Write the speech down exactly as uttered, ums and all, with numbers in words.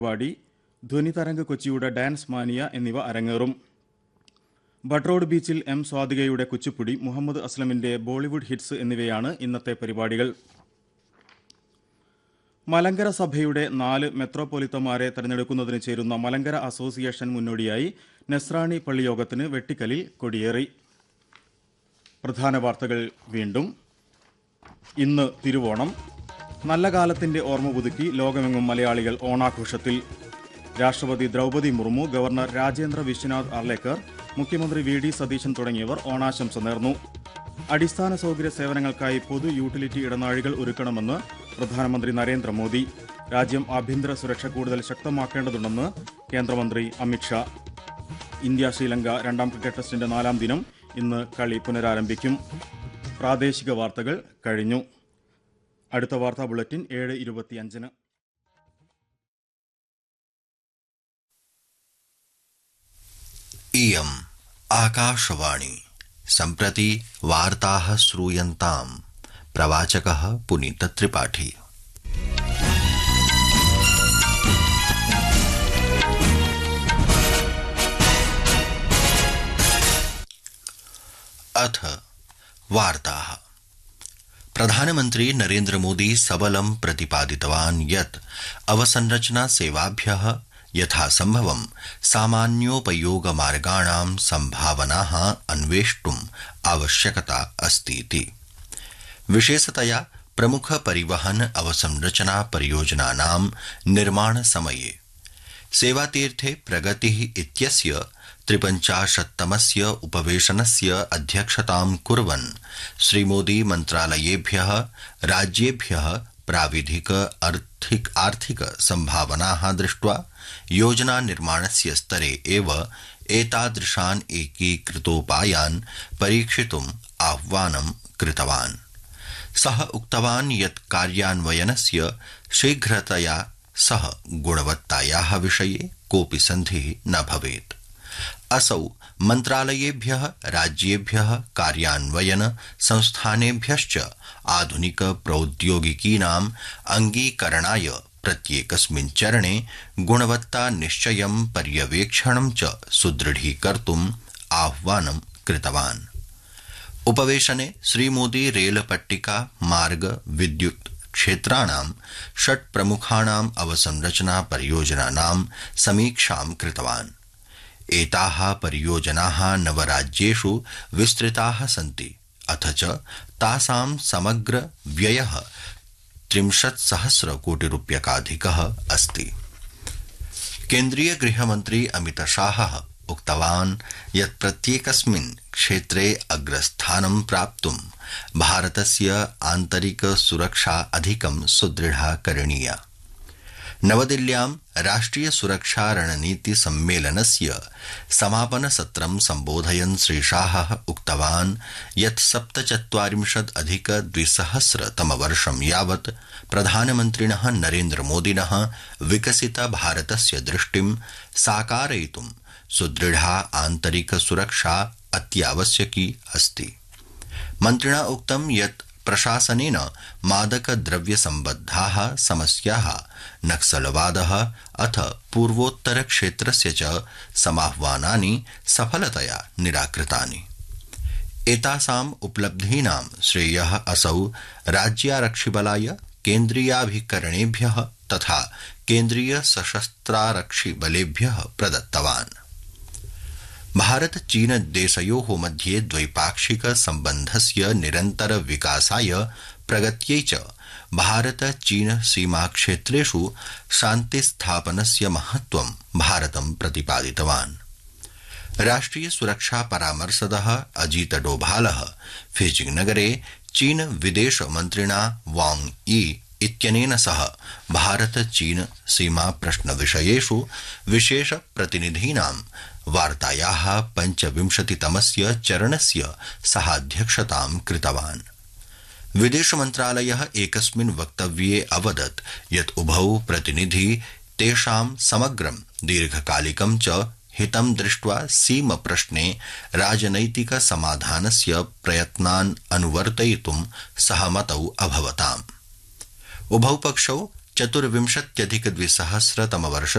പരിപാടി ധ്വനിതരംഗ് കൊച്ചിയുടെ ഡാൻസ് മാനിയ എന്നിവ അരങ്ങേറും. ബട്ട്റോഡ് ബീച്ചിൽ എം സ്വാതികയുടെ കുച്ചിപ്പുടി, മുഹമ്മദ് അസ്ലമിന്റെ ബോളിവുഡ് ഹിറ്റ്സ് എന്നിവയാണ് ഇന്നത്തെ പരിപാടികൾ. മലങ്കര സഭയുടെ നാല് മെത്രോപൊലിത്തമാരെ തെരഞ്ഞെടുക്കുന്നതിന് ചേരുന്ന മലങ്കര അസോസിയേഷൻ മുന്നോടിയായി നസ്രാണി പള്ളിയോഗത്തിന് വെട്ടിക്കലിൽ കൊടിയേറി. പ്രധാന വാർത്തകൾ വീണ്ടും. ഇന്ന് തിരുവോണം. നല്ല കാലത്തിന്റെ ഓർമ്മ പുതുക്കി ലോകമെങ്ങും മലയാളികൾ ഓണാഘോഷത്തിൽ. രാഷ്ട്രപതി ദ്രൗപദി മുർമു, ഗവർണർ രാജേന്ദ്ര വിശ്വനാഥ് അർലേക്കർ, മുഖ്യമന്ത്രി വി ഡി സതീശൻ തുടങ്ങിയവർ ഓണാശംസ നേർന്നു. അടിസ്ഥാന സൗകര്യ സേവനങ്ങൾക്കായി പൊതു യൂട്ടിലിറ്റി ഇടനാഴികൾ ഒരുക്കണമെന്ന് പ്രധാനമന്ത്രി നരേന്ദ്രമോദി. രാജ്യം ആഭ്യന്തര സുരക്ഷ കൂടുതൽ ശക്തമാക്കേണ്ടതുണ്ടെന്ന് കേന്ദ്രമന്ത്രി അമിത്ഷാ. ഇന്ത്യ ശ്രീലങ്ക രണ്ടാം ക്രിക്കറ്റ് ടെസ്റ്റിന്റെ നാലാം ദിനം ഇന്ന് കളി പുനരാരംഭിക്കും. പ്രാദേശിക വാർത്തകൾ കഴിഞ്ഞു. അടുത്ത വാർത്താ ബുള്ളറ്റിൻ ഏഴ് ഇരുപത്തിയഞ്ചിന്. इयम् आकाशवाणी. सम्प्रति वार्ताः श्रूयन्ताम्. प्रवाचकः पुनीत त्रिपाठी. अथ वार्ताः. प्रधानमन्त्री नरेन्द्र मोदी सबलं प्रतिपादितवान् यत् अवसंरचना सेवाभ्यः यथासम्भवं सामान्योपयोगमार्गाणां सम्भावनाः अन्वेष्टुम् आवश्यकता अस्तीति. विशेषतया प्रमुख परिवहन अवसंरचना परियोजनानां निर्माणसमये सेवातीर्थे प्रगतिः इत्यस्य त्रिपञ्चाशत्तमस्य उपवेशनस्य अध्यक्षतां कुर्वन् श्रीमोदी मन्त्रालयेभ्यः राज्येभ्यः प्राविधिक आर्थिक आर्थिक सम्भावनाः दृष्ट्वा योजना निर्माणस्य स्तरे एव एतादृशान् एकीकृतोपायान् परीक्षितुम् आह्वानं कृतवान्. सः उक्तवान् यत् कार्यान्वयनस्य शीघ्रतया सह गुणवत्तायाः विषये कोऽपि सन्धिः न भवेत्. असौ मन्त्रालयेभ्यः राज्येभ्यः कार्यान्वयन संस्थानेभ्यश्च आधुनिक प्रौद्योगिकीनाम् अङ्गीकरणाय प्रत्येकस्मिन् चरणे गुणवत्ता निश्चयं पर्यवेक्षणं च सुदृढीकर्तुम् आह्वानं कृतवान्. उपवेशने श्रीमोदी रेलपट्टिका मार्ग विद्युत् क्षेत्राणां षट् प्रमुखाणाम् अवसंरचना परियोजनानां समीक्षां कृतवान्. एताः परियोजनाः नवराज्येषु विस्तृताः सन्ति, अथ च तासां समग्र व्ययः त्रिंशत्सहस्र कोटिरूप्यकाधिकः अस्ति. केन्द्रीय गृहमन्त्री अमितशाहः उक्तवान् यत् प्रत्येकस्मिन् क्षेत्रे अग्रस्थानं प्राप्तुं भारतस्य आन्तरिक सुरक्षा अधिकं सुदृढा करणीया. नवदिल्ल्यां राष्ट्रिय सुरक्षा रणनीति सम्मेलनस्य समापन सत्रं सम्बोधयन् श्रीशाहः उक्तवान् यत् सप्तचत्वारिंशत् अधिक द्विसहस्रतमवर्षं यावत् प्रधानमन्त्रिणः नरेन्द्रमोदिनः विकसित भारतस्य दृष्टिं साकारयितुं सुदृढा आन्तरिक सुरक्षा अत्यावश्यकी अस्ति. मन्त्रिणा उक्तं यत् प्रशासनेन मादकद्रव्यसम्बद्धाः समस्याः, नक्सलवादः अथ पूर्वोत्तरक्षेत्रस्य च समाह्वानानि सफलतया निराकृतानि. एतासाम् उपलब्धीनां श्रेयः असौ राज्यारक्षिबलाय, केन्द्रीयाभिकरणेभ्यः तथा केन्द्रीय सशस्त्रारक्षिबलेभ्यः प्रदत्तवान्. भारत चीन देशयोः मध्ये द्वैपाक्षिक सम्बन्धस्य निरन्तर विकासाय प्रगत्यै च भारत चीन सीमाक्षेत्रेषु शान्तिस्थापनस्य महत्त्वं भारतं प्रतिपादितवान्. राष्ट्रिय सुरक्षा परामर्शदः अजीत डोभालः फीजिंग नगरे चीन विदेश मन्त्रिणा वांग यी इत्यनेन सह भारत चीन सीमा प्रश्न विषयेषु विशेष प्रतिनिधीनां वार्तायाः पञ्चविंशतितमस्य चरणस्य सहाध्यक्षतां कृतवान्. विदेश मन्त्रालयः एकस्मिन् वक्तव्ये अवदत् यत् उभौ प्रतिनिधि तेषां समग्रं दीर्घकालिकं च हितं दृष्ट्वा सीम प्रश्ने राजनैतिक समाधानस्य प्रयत्नान् अनुवर्तयितुं सहमतौ अभवताम्. उभौ पक्षौ चतुर्विंशत्यधिक द्विसहस्रतमवर्ष